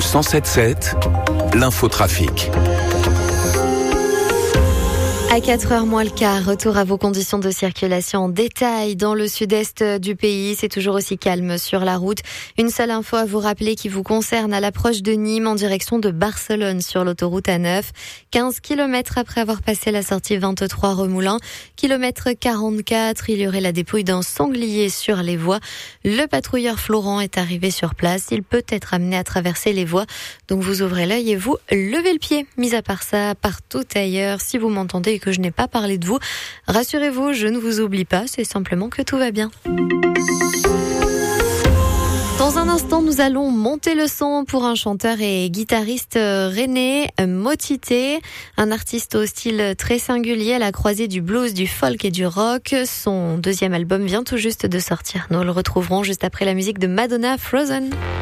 107.7, l'infotrafic. À 4h moins le quart, retour à vos conditions de circulation en détail dans le sud-est du pays. C'est toujours aussi calme sur la route. Une seule info à vous rappeler qui vous concerne à l'approche de Nîmes en direction de Barcelone sur l'autoroute A9. 15 km après avoir passé la sortie 23 Remoulins. Kilomètre 44, il y aurait la dépouille d'un sanglier sur les voies. Le patrouilleur Florent est arrivé sur place. Il peut être amené à traverser les voies. Donc vous ouvrez l'œil et vous levez le pied. Mis à part ça, partout ailleurs, si vous m'entendez que je n'ai pas parlé de vous, rassurez-vous, je ne vous oublie pas, c'est simplement que tout va bien. Dans un instant, nous allons monter le son pour un chanteur et guitariste rennais, Motité, un artiste au style très singulier à la croisée du blues, du folk et du rock. Son deuxième album vient tout juste de sortir. Nous le retrouverons juste après la musique de Madonna, Frozen.